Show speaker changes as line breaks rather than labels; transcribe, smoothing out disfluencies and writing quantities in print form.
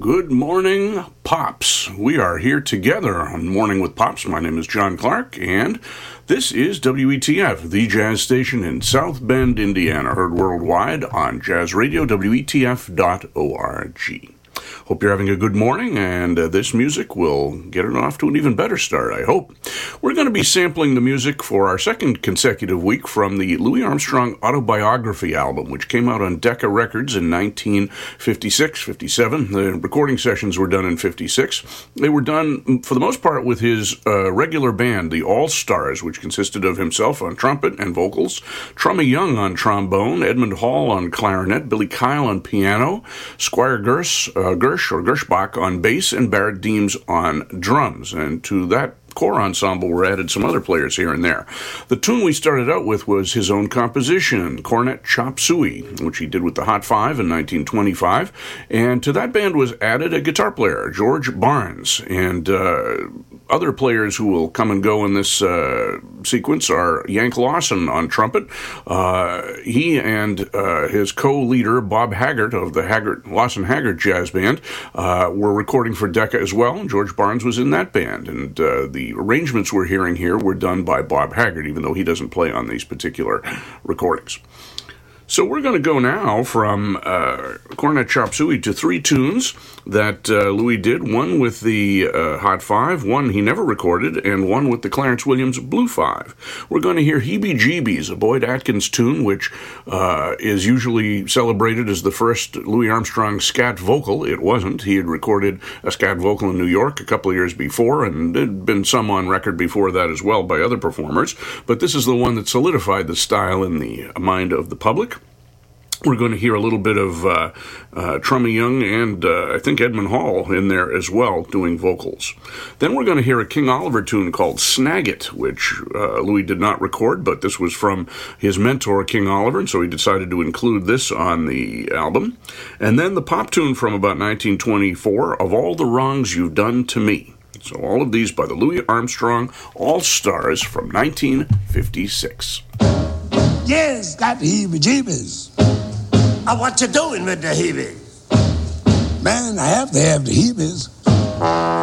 Good morning, Pops. We are here together on Morning with Pops. My name is John Clark, and this is WETF, the jazz station in South Bend, Indiana, heard worldwide on Jazz Radio, WETF.org. Hope you're having a good morning, and this music will get it off to an even better start, I hope. We're going to be sampling the music for our second consecutive week from the Louis Armstrong Autobiography album, which came out on Decca Records in 1956-57. The recording sessions were done in 56. They were done, for the most part, with his regular band, the All-Stars, which consisted of himself on trumpet and vocals, Trummy Young on trombone, Edmund Hall on clarinet, Billy Kyle on piano, Squire Gershbach on bass, and Barrett Deems on drums. And to that core ensemble were added some other players here and there. The tune we started out with was his own composition, Cornet Chop Suey, which he did with the Hot Five in 1925. And to that band was added a guitar player, George Barnes. And other players who will come and go in this sequence are Yank Lawson on trumpet. He and his co-leader, Bob Haggart of the Lawson Haggart Jazz Band, were recording for Decca as well. George Barnes was in that band. And the arrangements we're hearing here were done by Bob Haggart, even though he doesn't play on these particular recordings. So we're going to go now from Cornet Chop Suey to three tunes that Louis did, one with the Hot Five, one he never recorded, and one with the Clarence Williams Blue Five. We're going to hear Heebie Jeebies, a Boyd Atkins tune, which is usually celebrated as the first Louis Armstrong scat vocal. It wasn't. He had recorded a scat vocal in New York a couple of years before, and there'd been some on record before that as well by other performers, but this is the one that solidified the style in the mind of the public. We're going to hear a little bit of Trummy Young and I think Edmund Hall in there as well doing vocals. Then we're going to hear a King Oliver tune called Snag It, which Louis did not record, but this was from his mentor, King Oliver, and so he decided to include this on the album. And then the pop tune from about 1924, Of All the Wrongs You've Done to Me. So all of these by the Louis Armstrong All-Stars from 1956.
Yes, got the heebie-jeebies.
What you doing with the heebies?
Man, I have to have the heebies.